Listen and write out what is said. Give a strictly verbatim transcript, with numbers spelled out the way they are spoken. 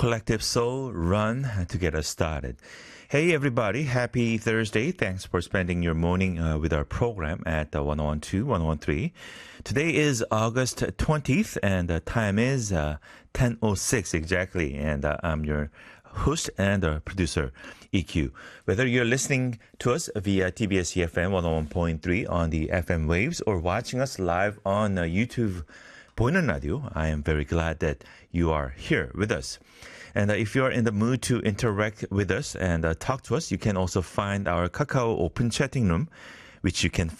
Collective Soul Run to get us started. Hey everybody, happy Thursday. Thanks for spending your morning uh, with our program at uh, one oh one two, one oh one three. Today is August twentieth and the time is uh, ten oh six exactly. And uh, I'm your host and uh, producer, E Q. Whether you're listening to us via T B S E F M one oh one point three on the F M waves or watching us live on uh, YouTube 보이는 라디오, I am very glad that you are here with us. And uh, if you are in the mood to interact with us and uh, talk to us, you can also find our Kakao open chatting room, which you can